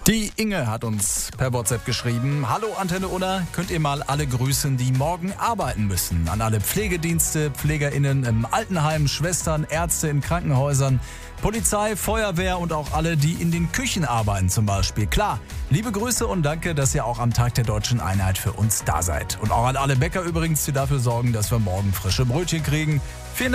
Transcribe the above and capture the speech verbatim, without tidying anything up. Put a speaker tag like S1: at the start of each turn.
S1: Die Inge hat uns per WhatsApp geschrieben: Hallo Antenne Unna, könnt ihr mal alle grüßen, die morgen arbeiten müssen? An alle Pflegedienste, PflegerInnen im Altenheim, Schwestern, Ärzte in Krankenhäusern, Polizei, Feuerwehr und auch alle, die in den Küchen arbeiten zum Beispiel. Klar, liebe Grüße und danke, dass ihr auch am Tag der Deutschen Einheit für uns da seid. Und auch an alle Bäcker übrigens, die dafür sorgen, dass wir morgen frische Brötchen kriegen. Vielen Dank.